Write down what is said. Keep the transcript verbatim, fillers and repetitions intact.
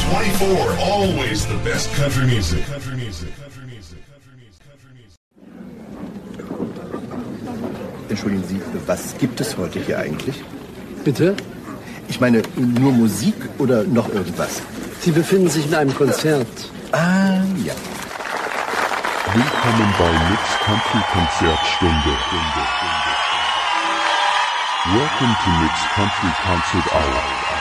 twenty-four, always the best country music. Country music. Country music. Country music. Country music. Entschuldigen Sie, was gibt es heute hier eigentlich? Bitte? Ich meine, nur Musik oder noch irgendwas? Sie befinden sich in einem Konzert. Ah, ja. Willkommen bei Nick's Country Konzertstunde. Welcome to Nick's Country Concert Hour.